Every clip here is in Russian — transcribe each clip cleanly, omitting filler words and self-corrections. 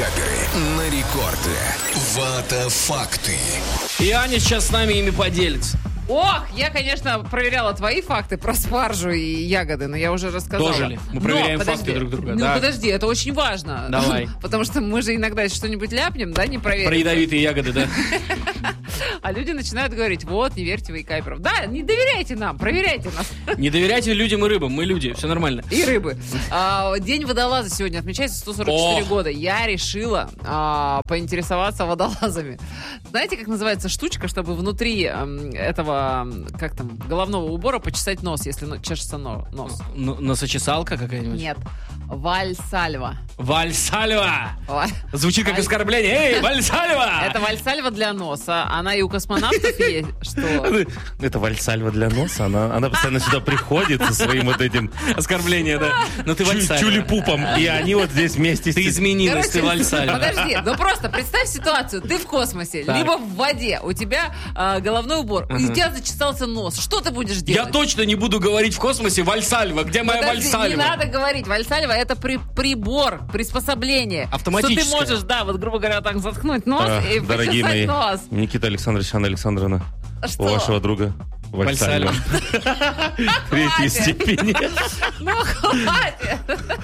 Хакеры на рекорде. Вата факты. И Аня сейчас с нами ими поделится. Ох, я, конечно, проверяла твои факты про спаржу и ягоды, но я уже рассказала. Тоже ли? Мы проверяем факты друг друга. Ну, да. подожди, это очень важно. Давай. Потому что мы же иногда что-нибудь ляпнем, да, не проверим. Про ядовитые ягоды, да? А люди начинают говорить, вот, не верьте в икайперов. Да, не доверяйте нам, проверяйте нас. Не доверяйте людям и рыбам, мы люди, все нормально. И рыбы. День водолаза сегодня отмечается 144 года. Я решила поинтересоваться водолазами. Знаете, как называется штучка, чтобы внутри этого, как там, головного убора почесать нос, если чешется нос? Носочесалка какая-нибудь? Нет. Вальсальва. Вальсальва! Звучит как оскорбление. Эй, Вальсальва! Это вальсальва для носа. Она и у космонавтов есть. Что? Это вальсальва для носа. Она постоянно сюда приходит со своим вот этим оскорблением, да. Но ты Вальсальва. Чулипупом. И они вот здесь вместе. Ты изменилась, ты Вальсальва. Подожди, ну просто представь ситуацию. Ты в космосе, так, либо в воде. У тебя головной убор. И у тебя зачесался нос. Что ты будешь делать? Я точно не буду говорить в космосе Вальсальва. Где моя Вальсальва? Не надо говорить. Вальсальва — это прибор, приспособление. Автоматическое. Что ты можешь, да, вот грубо говоря, так заткнуть нос и дорогие мои, почесать нос. Никита Александрович, Анна Александровна, Что? у вашего друга Вальсальва. Третьей степени. Ну, хватит.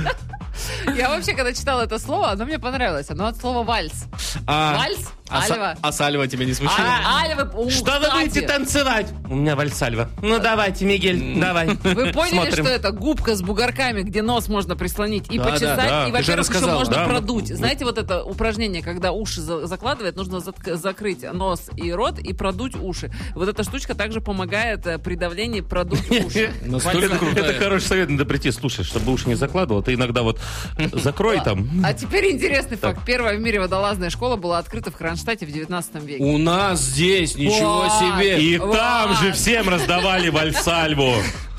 Я вообще, когда читала это слово, оно мне понравилось. Оно от слова вальс. Вальс? Альва. А сальва тебя не смущает? Альва, Что вы будете танцевать? У меня вальсальва. Ну давайте, Мигель, давай. Вы поняли, Смотрим. что это губка с бугорками, где нос можно прислонить и Да, почесать, да. и, Ты же во-первых, еще рассказал, можно да. продуть. Знаете, вот это упражнение, когда уши закладывает, нужно закрыть нос и рот и продуть уши. Вот эта штучка также помогает при давлении продуть уши. Настолько крутая. Это хороший совет, надо прийти, слушай, чтобы уши не закладывал. Ты иногда вот закрой там. А теперь интересный факт. Первая в мире водолазная школа была открыта в Кронштадте в 19 веке. У нас здесь, ничего Вот. себе. И там же всем раздавали вальсальву.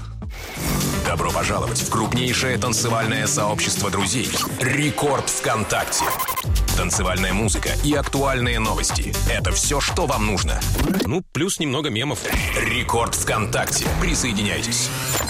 Добро пожаловать в крупнейшее танцевальное сообщество друзей «Рекорд ВКонтакте». Танцевальная музыка и актуальные новости – это все, что вам нужно. Ну, плюс немного мемов. «Рекорд ВКонтакте». Присоединяйтесь.